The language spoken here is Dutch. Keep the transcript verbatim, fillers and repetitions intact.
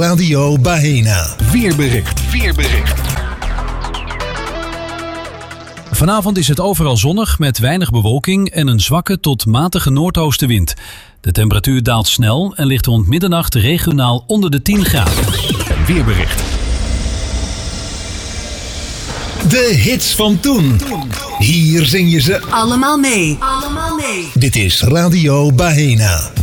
Radio Bahena. Weerbericht. Weerbericht. Vanavond is het overal zonnig met weinig bewolking en een zwakke tot matige noordoostenwind. De temperatuur daalt snel en ligt rond middernacht regionaal onder de tien graden. Weerbericht. De hits van toen. Hier zing je ze allemaal mee. Allemaal mee. Dit is Radio Bahena.